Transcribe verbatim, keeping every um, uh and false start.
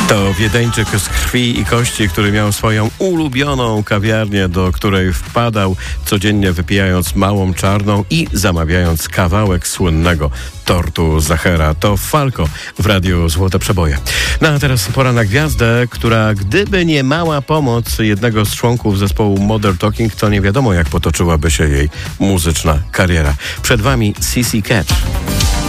To Wiedeńczyk z krwi i kości, który miał swoją ulubioną kawiarnię, do której wpadał codziennie wypijając małą czarną i zamawiając kawałek słynnego tortu Zachera. To Falco w Radiu Złote Przeboje. No a teraz pora na gwiazdę, która gdyby nie mała pomoc jednego z członków zespołu Modern Talking, to nie wiadomo jak potoczyłaby się jej muzyczna kariera. Przed wami C C Catch.